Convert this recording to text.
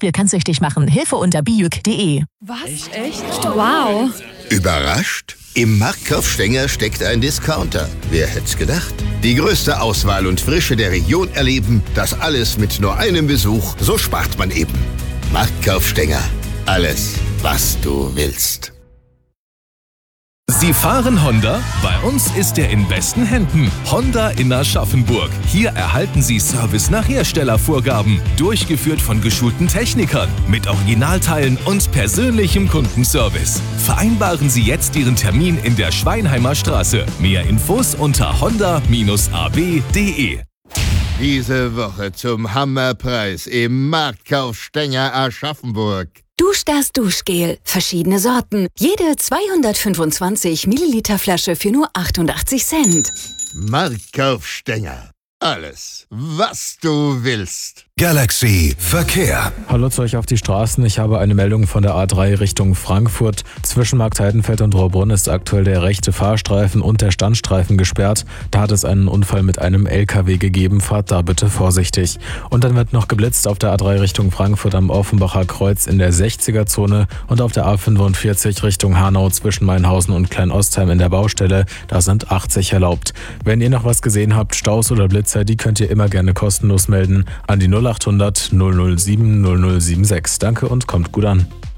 Beispiel kann süchtig machen. Hilfe unter biüg.de. Was? Echt? Wow. Überrascht? Im Marktkauf Stenger steckt ein Discounter. Wer hätt's gedacht? Die größte Auswahl und Frische der Region erleben, das alles mit nur einem Besuch. So spart man eben. Marktkauf Stenger. Alles, was du willst. Sie fahren Honda? Bei uns ist er in besten Händen. Honda in Aschaffenburg. Hier erhalten Sie Service nach Herstellervorgaben. Durchgeführt von geschulten Technikern. Mit Originalteilen und persönlichem Kundenservice. Vereinbaren Sie jetzt Ihren Termin in der Schweinheimer Straße. Mehr Infos unter honda-ab.de. Diese Woche zum Hammerpreis im Marktkauf Stenger Aschaffenburg. Duschdas Duschgel. Verschiedene Sorten. Jede 225 Milliliter Flasche für nur 88 Cent. Marktkauf Stenger. Alles, was du willst. Galaxy Verkehr. Hallo zu euch auf die Straßen. Ich habe eine Meldung von der A3 Richtung Frankfurt. Zwischen Markt Heidenfeld und Rohrbrunn ist aktuell der rechte Fahrstreifen und der Standstreifen gesperrt. Da hat es einen Unfall mit einem LKW gegeben. Fahrt da bitte vorsichtig. Und dann wird noch geblitzt auf der A3 Richtung Frankfurt am Offenbacher Kreuz in der 60er-Zone und auf der A45 Richtung Hanau zwischen Mainhausen und Kleinostheim in der Baustelle. Da sind 80 erlaubt. Wenn ihr noch was gesehen habt, Staus oder Blitzer, die könnt ihr immer gerne kostenlos melden an die 0800 007 0076. Danke und kommt gut an.